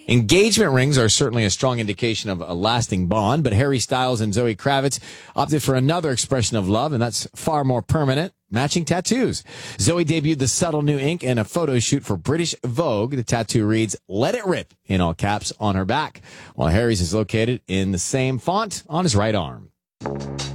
Engagement rings are certainly a strong indication of a lasting bond, but Harry Styles and Zoe Kravitz opted for another expression of love, and that's far more permanent. Matching tattoos. Zoe debuted the subtle new ink in a photo shoot for British Vogue. The tattoo reads, "Let it rip," in all caps on her back, while Harry's is located in the same font on his right arm.